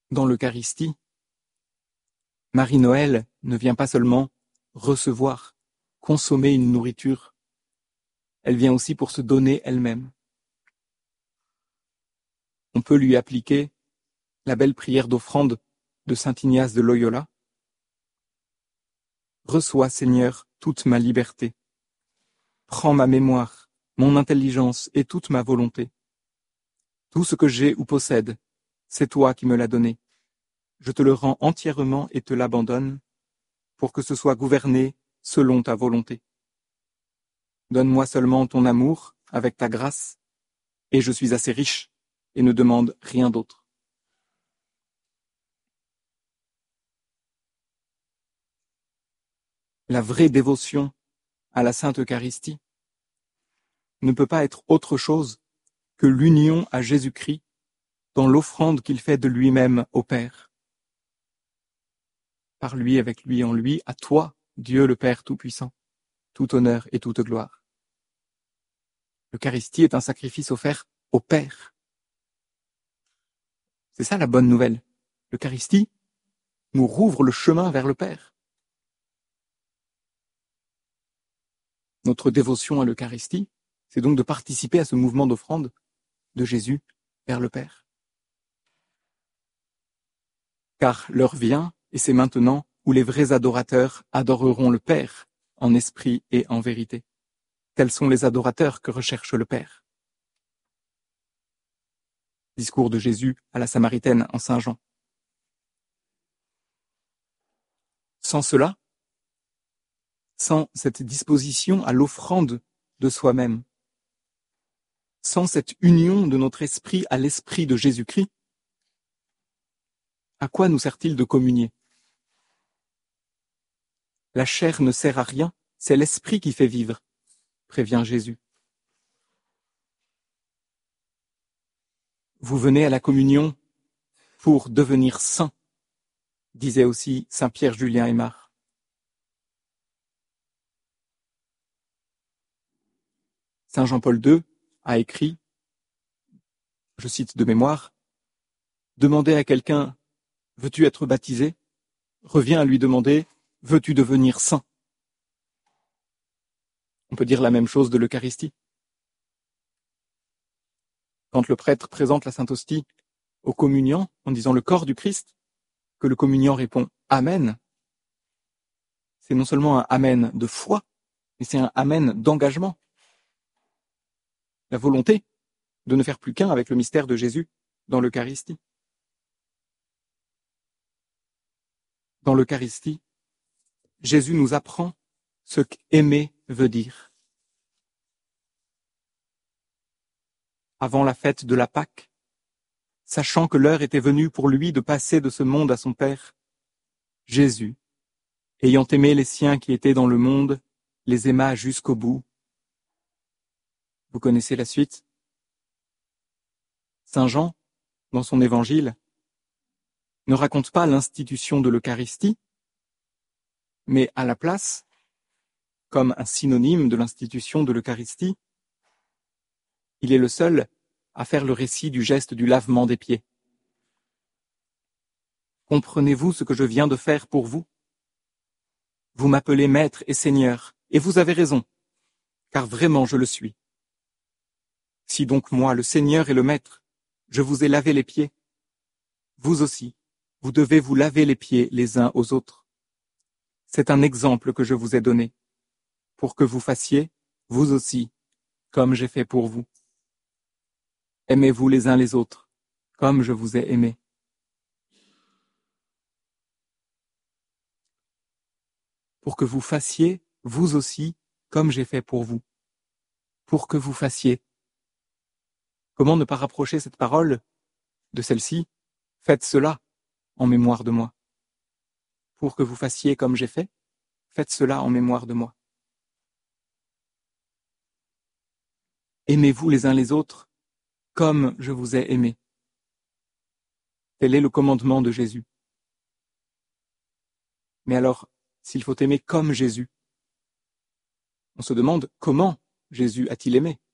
Dans l'Eucharistie, Marie-Noël ne vient pas seulement recevoir, consommer une nourriture, elle vient aussi pour se donner elle-même. On peut lui appliquer la belle prière d'offrande de saint Ignace de Loyola. Reçois, Seigneur, toute ma liberté. Prends ma mémoire, mon intelligence et toute ma volonté. Tout ce que j'ai ou possède, c'est toi qui me l'as donné. Je te le rends entièrement et te l'abandonne, pour que ce soit gouverné selon ta volonté. Donne-moi seulement ton amour avec ta grâce, et je suis assez riche et ne demande rien d'autre. La vraie dévotion à la Sainte Eucharistie ne peut pas être autre chose que l'union à Jésus-Christ dans l'offrande qu'il fait de lui-même au Père. Par lui, avec lui, en lui, à toi, Dieu le Père Tout-Puissant, tout honneur et toute gloire. L'Eucharistie est un sacrifice offert au Père. C'est ça la bonne nouvelle. L'Eucharistie nous rouvre le chemin vers le Père. Notre dévotion à l'Eucharistie, c'est donc de participer à ce mouvement d'offrande de Jésus vers le Père. Car l'heure vient, et c'est maintenant, où les vrais adorateurs adoreront le Père en esprit et en vérité. Tels sont les adorateurs que recherche le Père. Discours de Jésus à la Samaritaine en Saint Jean. Sans cela, sans cette disposition à l'offrande de soi-même, sans cette union de notre esprit à l'esprit de Jésus-Christ, à quoi nous sert-il de communier? La chair ne sert à rien, c'est l'esprit qui fait vivre, prévient Jésus. Vous venez à la communion pour devenir saint, disait aussi saint Pierre Julien Aymar. Saint Jean-Paul II a écrit, je cite de mémoire, « Demander à quelqu'un « Veux-tu être baptisé ?» revient à lui demander « Veux-tu devenir saint ?» On peut dire la même chose de l'Eucharistie. Quand le prêtre présente la Sainte Hostie au communiant en disant le corps du Christ, que le communiant répond « Amen », c'est non seulement un « Amen » de foi, mais c'est un « Amen » d'engagement. La volonté de ne faire plus qu'un avec le mystère de Jésus dans l'Eucharistie. Dans l'Eucharistie, Jésus nous apprend ce qu'aimer veut dire. Avant la fête de la Pâque, sachant que l'heure était venue pour lui de passer de ce monde à son Père, Jésus, ayant aimé les siens qui étaient dans le monde, les aima jusqu'au bout. Vous connaissez la suite? Saint Jean, dans son évangile, ne raconte pas l'institution de l'Eucharistie, mais à la place, comme un synonyme de l'institution de l'Eucharistie, il est le seul à faire le récit du geste du lavement des pieds. Comprenez-vous ce que je viens de faire pour vous? Vous m'appelez Maître et Seigneur, et vous avez raison, car vraiment je le suis. Si donc moi, le Seigneur et le Maître, je vous ai lavé les pieds, vous aussi, vous devez vous laver les pieds les uns aux autres. C'est un exemple que je vous ai donné, pour que vous fassiez, vous aussi, comme j'ai fait pour vous. Aimez-vous les uns les autres, comme je vous ai aimés. Pour que vous fassiez, vous aussi, comme j'ai fait pour vous. Pour que vous fassiez. Comment ne pas rapprocher cette parole de celle-ci? Faites cela en mémoire de moi. Pour que vous fassiez comme j'ai fait, faites cela en mémoire de moi. Aimez-vous les uns les autres comme je vous ai aimés. Tel est le commandement de Jésus. Mais alors, s'il faut aimer comme Jésus, on se demande comment Jésus a-t-il aimé?